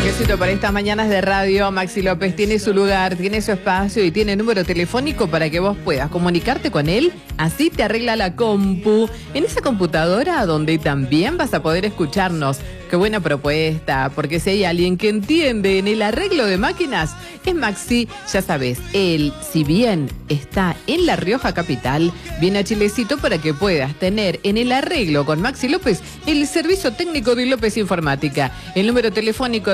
éxito para estas mañanas de radio. Maxi López tiene su lugar, tiene su espacio y tiene número telefónico para que vos puedas comunicarte con él. Así te arregla la compu. En esa computadora donde también vas a poder escucharnos. Qué buena propuesta, porque si hay alguien que entiende en el arreglo de máquinas, es Maxi. Ya sabes, él, si bien está en La Rioja capital, viene a Chilecito para que puedas tener en el arreglo con Maxi López el servicio técnico de López Informática. El número telefónico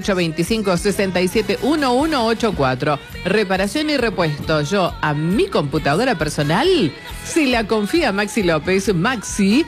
3825-671184. Reparación y repuesto. Yo a mi computadora personal, si la confía Maxi López, Maxi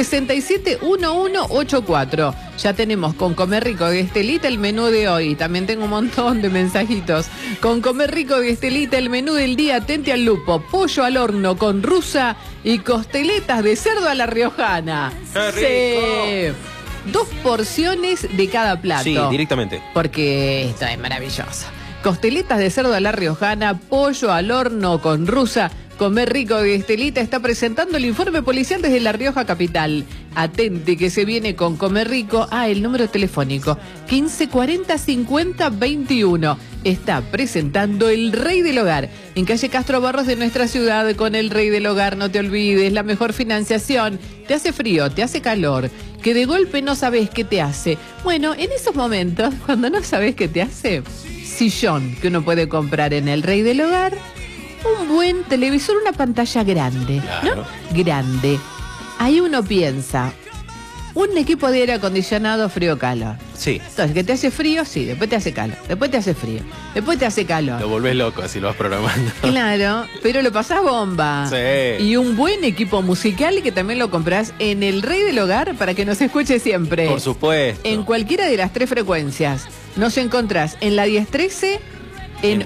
671184. Ya tenemos con Comer Rico de Estelita el menú de hoy. También tengo un montón de mensajitos. Con Comer Rico de Estelita el menú del día, atente al lupo, pollo al horno con rusa y costeletas de cerdo a la riojana. ¡Qué rico! 2 porciones de cada plato. Sí, directamente. Porque esto es maravilloso. Costeletas de cerdo a la riojana, pollo al horno con rusa. Comer Rico de Estelita está presentando el informe policial desde La Rioja capital. Atente que se viene con Comer Rico. El número telefónico 1540 50 21. Está presentando El Rey del Hogar en calle Castro Barros de nuestra ciudad. Con El Rey del Hogar, no te olvides, la mejor financiación. Te hace frío, te hace calor, que de golpe no sabes qué te hace. Bueno, en esos momentos, cuando no sabes qué te hace, sillón que uno puede comprar en El Rey del Hogar. Un buen televisor, una pantalla grande, claro, ¿no? Grande. Ahí uno piensa, un equipo de aire acondicionado frío-calor. Sí. Entonces, que te hace frío, sí, después te hace calor, después te hace frío, después te hace calor. Lo volvés loco así lo vas programando. Claro, pero lo pasás bomba. Sí. Y un buen equipo musical que también lo comprás en El Rey del Hogar para que nos escuche siempre. Por supuesto. En cualquiera de las 3 frecuencias. Nos encontrás en la 1013, en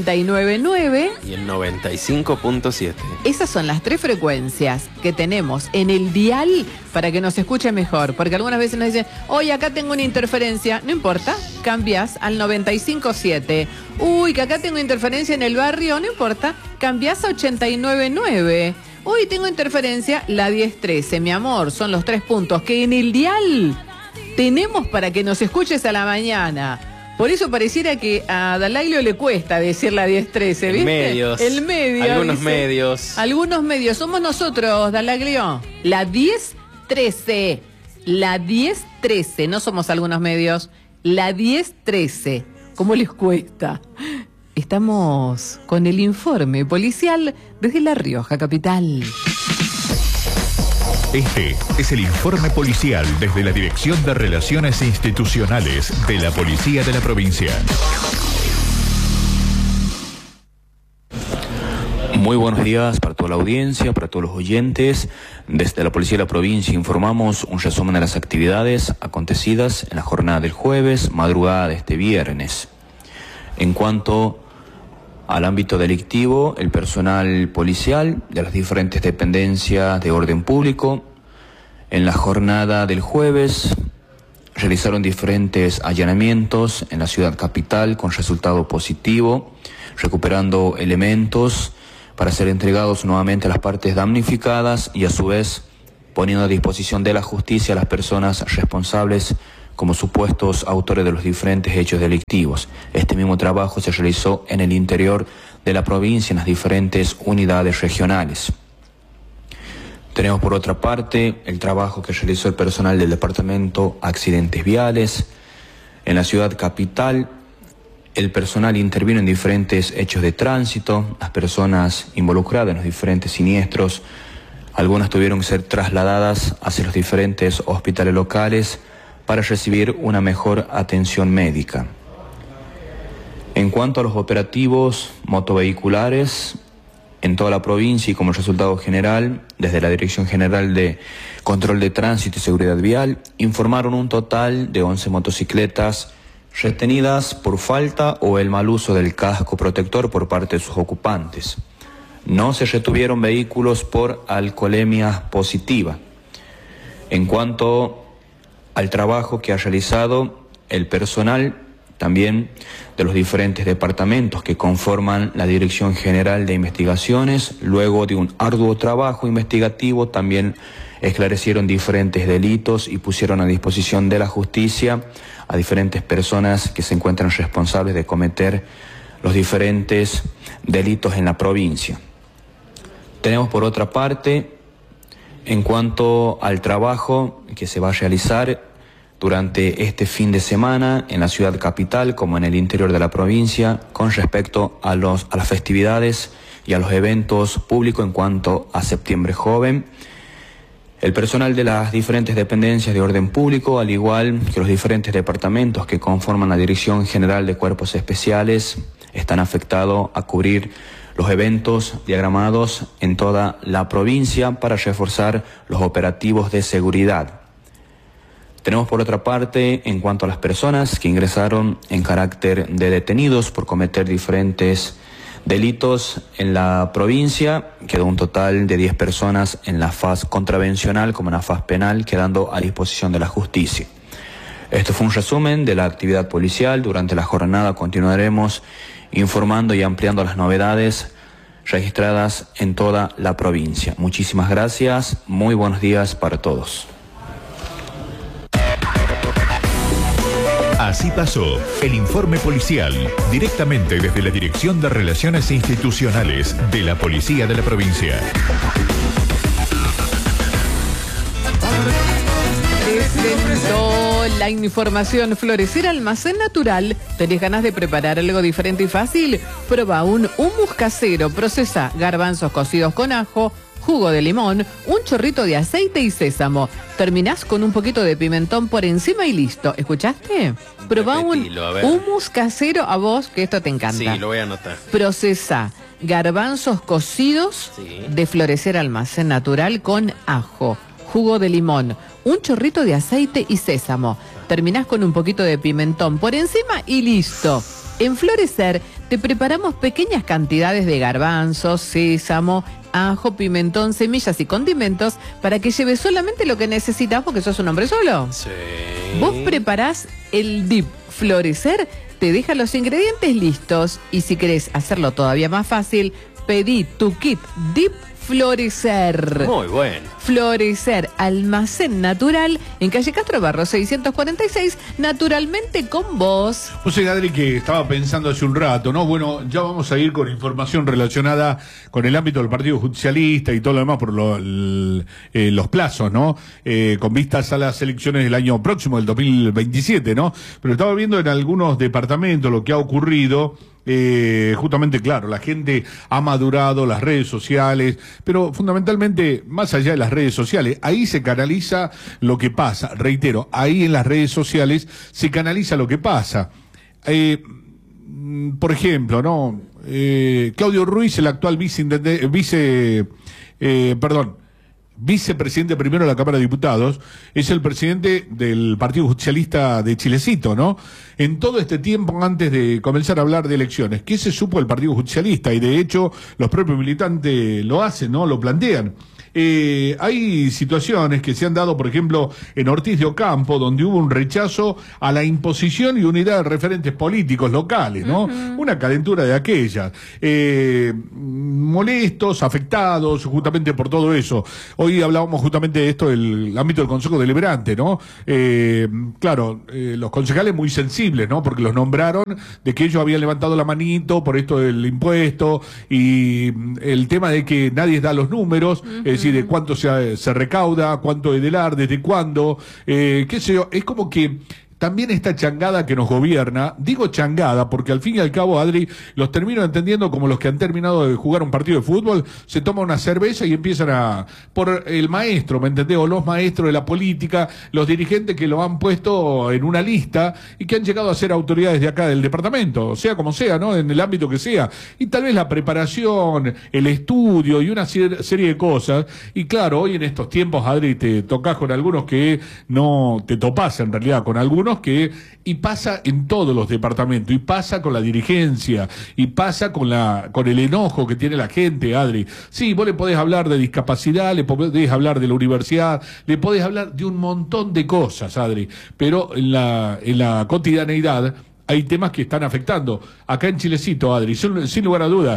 89.9 y en 95.7. Esas son las 3 frecuencias que tenemos en el dial para que nos escuche mejor. Porque algunas veces nos dicen, oye, acá tengo una interferencia. No importa, cambias al 95.7. Uy, que acá tengo interferencia en el barrio. No importa, cambias a 89.9. Uy, tengo interferencia, la 1013. Mi amor, son los 3 puntos que en el dial tenemos para que nos escuches a la mañana. Por eso pareciera que a Dalaglio le cuesta decir la 1013, ¿viste? Medios. El medio. Algunos dice, medios. Algunos medios. Somos nosotros, Dalaglio. La 1013. La 1013. No somos algunos medios. La 1013. ¿Cómo les cuesta? Estamos con el informe policial desde La Rioja capital. Este es el informe policial desde la Dirección de Relaciones Institucionales de la Policía de la Provincia. Muy buenos días para toda la audiencia, para todos los oyentes. Desde la Policía de la Provincia informamos un resumen de las actividades acontecidas en la jornada del jueves, madrugada de este viernes. En cuanto al ámbito delictivo, el personal policial de las diferentes dependencias de orden público, en la jornada del jueves, realizaron diferentes allanamientos en la ciudad capital con resultado positivo, recuperando elementos para ser entregados nuevamente a las partes damnificadas y a su vez poniendo a disposición de la justicia a las personas responsables como supuestos autores de los diferentes hechos delictivos. Este mismo trabajo se realizó en el interior de la provincia, en las diferentes unidades regionales. Tenemos por otra parte el trabajo que realizó el personal del Departamento Accidentes Viales. En la ciudad capital, el personal intervino en diferentes hechos de tránsito, las personas involucradas en los diferentes siniestros, algunas tuvieron que ser trasladadas hacia los diferentes hospitales locales para recibir una mejor atención médica. En cuanto a los operativos motovehiculares, en toda la provincia y como resultado general, desde la Dirección General de Control de Tránsito y Seguridad Vial, informaron un total de 11 motocicletas retenidas por falta o el mal uso del casco protector por parte de sus ocupantes. No se retuvieron vehículos por alcoholemia positiva. En cuanto al trabajo que ha realizado el personal también de los diferentes departamentos que conforman la Dirección General de Investigaciones, luego de un arduo trabajo investigativo, también esclarecieron diferentes delitos y pusieron a disposición de la justicia a diferentes personas que se encuentran responsables de cometer los diferentes delitos en la provincia. Tenemos por otra parte, en cuanto al trabajo que se va a realizar durante este fin de semana en la ciudad capital como en el interior de la provincia con respecto a las festividades y a los eventos públicos en cuanto a Septiembre Joven. El personal de las diferentes dependencias de orden público, al igual que los diferentes departamentos que conforman la Dirección General de Cuerpos Especiales, están afectados a cubrir los eventos diagramados en toda la provincia para reforzar los operativos de seguridad. Tenemos por otra parte, en cuanto a las personas que ingresaron en carácter de detenidos por cometer diferentes delitos en la provincia, quedó un total de 10 personas en la faz contravencional como en la faz penal, quedando a disposición de la justicia. Esto fue un resumen de la actividad policial. Durante la jornada continuaremos informando y ampliando las novedades registradas en toda la provincia. Muchísimas gracias, muy buenos días para todos. Así pasó el informe policial, directamente desde la Dirección de Relaciones Institucionales de la Policía de la Provincia. Presentó la información Florecer Almacén Natural. ¿Tenés ganas de preparar algo diferente y fácil? Prueba un hummus casero. Procesa garbanzos cocidos con ajo, jugo de limón, un chorrito de aceite y sésamo. Terminás con un poquito de pimentón por encima y listo. ¿Escuchaste? Probá un hummus casero, a vos, que esto te encanta. Sí, lo voy a anotar. Procesa garbanzos cocidos de Florecer Almacén Natural con ajo, jugo de limón, un chorrito de aceite y sésamo. Terminás con un poquito de pimentón por encima y listo. En Florecer te preparamos pequeñas cantidades de garbanzos, sésamo, ajo, pimentón, semillas y condimentos para que lleves solamente lo que necesitas porque sos un hombre solo. Sí. Vos preparás el dip. Florecer te deja los ingredientes listos y si querés hacerlo todavía más fácil, pedí tu kit dip Florecer. Muy bueno. Florecer Almacén Natural en calle Castro Barro 646, naturalmente con vos. O sea, Adri, que estaba pensando hace un rato, ¿no? Bueno, ya vamos a ir con información relacionada con el ámbito del Partido Justicialista y todo lo demás por los plazos, ¿no? Con vistas a las elecciones del año próximo, del 2027, ¿no? Pero estaba viendo en algunos departamentos lo que ha ocurrido. Justamente, claro, la gente ha madurado, las redes sociales, pero fundamentalmente, más allá de las redes sociales, ahí se canaliza lo que pasa. Reitero, ahí en las redes sociales se canaliza lo que pasa. Por ejemplo, ¿no? Claudio Ruiz, el actual vicepresidente primero de la Cámara de Diputados, es el presidente del Partido Justicialista de Chilecito, ¿no? En todo este tiempo, antes de comenzar a hablar de elecciones, ¿qué se supo del Partido Justicialista? Y de hecho, los propios militantes lo hacen, ¿no? Lo plantean. Hay situaciones que se han dado, por ejemplo, en Ortiz de Ocampo, donde hubo un rechazo a la imposición y unidad de referentes políticos locales, ¿no? Una calentura de aquellas. Molestos, afectados, justamente por todo eso. Hoy hablábamos justamente de esto del ámbito del Consejo Deliberante, ¿no? Claro, los concejales muy sensibles, ¿no? Porque los nombraron de que ellos habían levantado la manito por esto del impuesto y el tema de que nadie da los números, es decir, de cuánto se recauda, cuánto es del AR, desde cuándo, qué sé yo, es como que también esta changada que nos gobierna, digo changada porque al fin y al cabo, Adri, los termino entendiendo como los que han terminado de jugar un partido de fútbol, se toman una cerveza y empiezan por el maestro, ¿me entendés? O los maestros de la política, los dirigentes que lo han puesto en una lista y que han llegado a ser autoridades de acá del departamento, sea como sea, ¿no? En el ámbito que sea. Y tal vez la preparación, el estudio y una serie de cosas. Y claro, hoy en estos tiempos, Adri, te tocas con algunos que no te topás en realidad, con algunos y pasa en todos los departamentos, y pasa con la dirigencia, y pasa con el enojo que tiene la gente, Adri. Sí, vos le podés hablar de discapacidad, le podés hablar de la universidad, le podés hablar de un montón de cosas, Adri, pero en la cotidianeidad hay temas que están afectando. Acá en Chilecito, Adri, sin lugar a dudas,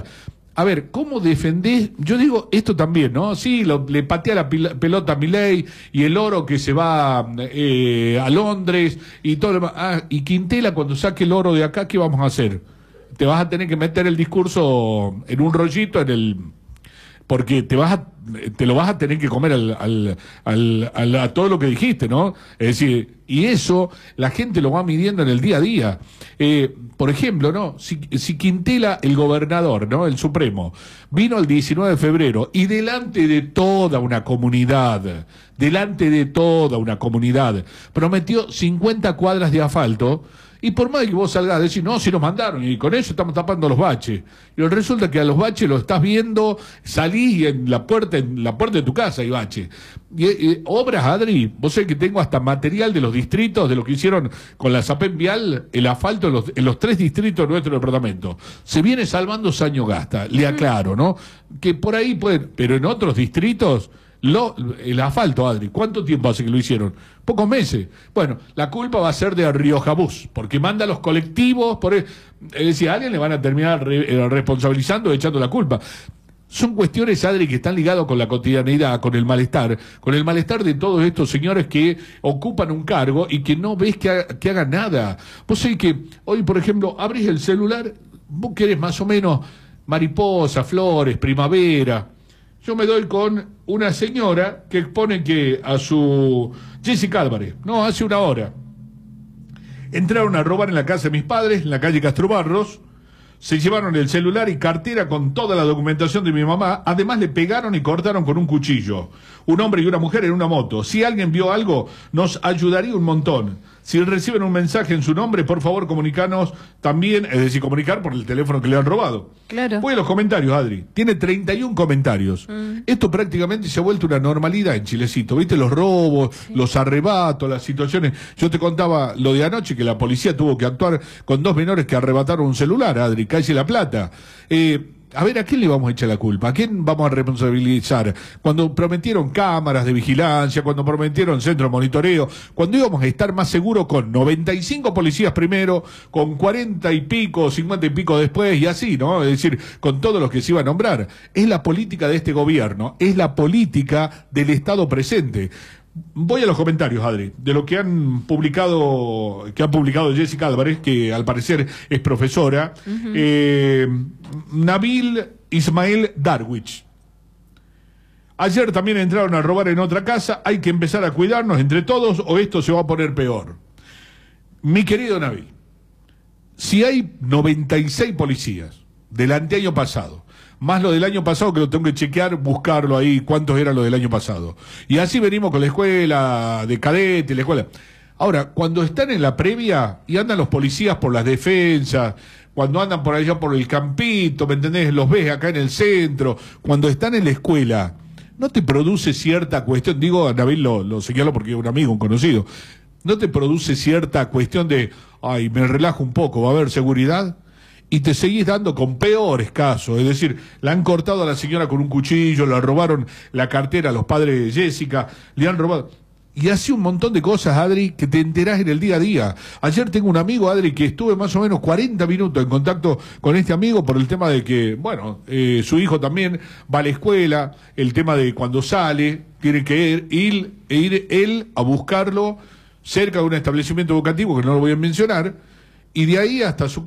a ver, ¿cómo defendés? Yo digo esto también, ¿no? Sí, le patea la pelota a Milei y el oro que se va a Londres y todo lo demás. Ah, y Quintela, cuando saque el oro de acá, ¿qué vamos a hacer? Te vas a tener que meter el discurso en un rollito porque te lo vas a tener que comer a todo lo que dijiste, ¿no? Es decir, y eso la gente lo va midiendo en el día a día. Por ejemplo, ¿no? Si Quintela, el gobernador, ¿no? El Supremo, vino el 19 de febrero y delante de toda una comunidad, prometió 50 cuadras de asfalto. Y por más que vos salgas a decir, no, si nos mandaron, y con eso estamos tapando los baches. Y resulta que a los baches los estás viendo, salís y en la puerta de tu casa hay baches. Obras, Adri, vos sabés que tengo hasta material de los distritos, de lo que hicieron con la SAPEM Vial, el asfalto en los 3 distritos de nuestro departamento. Se viene salvando Saño Gasta, le aclaro, ¿no? Que por ahí pueden, pero en otros distritos... el asfalto, Adri, ¿cuánto tiempo hace que lo hicieron? Pocos meses. Bueno, la culpa va a ser de Rioja Bus, porque manda a los colectivos, es decir, a alguien le van a terminar responsabilizando, echando la culpa. Son cuestiones, Adri, que están ligadas con la cotidianeidad, con el malestar de todos estos señores que ocupan un cargo y que no ves que hagan nada. Vos sabés que hoy, por ejemplo, abrís el celular, vos querés más o menos mariposa, flores, primavera. Yo me doy con una señora que expone que a su Jessica Álvarez, no, hace una hora, entraron a robar en la casa de mis padres, en la calle Castro Barros, se llevaron el celular y cartera con toda la documentación de mi mamá, además le pegaron y cortaron con un cuchillo. Un hombre y una mujer en una moto. Si alguien vio algo, nos ayudaría un montón. Si reciben un mensaje en su nombre, por favor comunicanos también, es decir, comunicar por el teléfono que le han robado. Claro. Voy a los comentarios, Adri. Tiene 31 comentarios. Esto prácticamente se ha vuelto una normalidad en Chilecito. ¿Viste? Los robos, los arrebatos, las situaciones. Yo te contaba lo de anoche, que la policía tuvo que actuar con 2 menores que arrebataron un celular, Adri, calle La Plata. A ver, ¿a quién le vamos a echar la culpa? ¿A quién vamos a responsabilizar? Cuando prometieron cámaras de vigilancia, cuando prometieron centro de monitoreo, cuando íbamos a estar más seguros con 95 policías primero, con 40 y pico, 50 y pico después, y así, ¿no? Es decir, con todos los que se iba a nombrar. Es la política de este gobierno, es la política del Estado presente. Voy a los comentarios, Adri, de lo que ha publicado Jessica Álvarez, que al parecer es profesora. Nabil Ismael Darwich. Ayer también entraron a robar en otra casa, hay que empezar a cuidarnos entre todos o esto se va a poner peor. Mi querido Nabil, si hay 96 policías del anteaño pasado, más lo del año pasado, que lo tengo que chequear, buscarlo ahí, cuántos eran los del año pasado. Y así venimos con la escuela de cadete, la escuela. Ahora, cuando están en la previa y andan los policías por las defensas, cuando andan por allá por el campito, ¿me entendés? Los ves acá en el centro, cuando están en la escuela, ¿no te produce cierta cuestión? Digo, a Nabil lo señalo porque es un amigo, un conocido. ¿No te produce cierta cuestión de, ay, me relajo un poco, va a haber seguridad? Y te seguís dando con peores casos, es decir, la han cortado a la señora con un cuchillo, le robaron la cartera a los padres de Jessica, le han robado... Y así un montón de cosas, Adri, que te enterás en el día a día. Ayer tengo un amigo, Adri, que estuve más o menos 40 minutos en contacto con este amigo por el tema de que, bueno, su hijo también va a la escuela, el tema de cuando sale, tiene que ir él a buscarlo cerca de un establecimiento educativo, que no lo voy a mencionar, y de ahí hasta su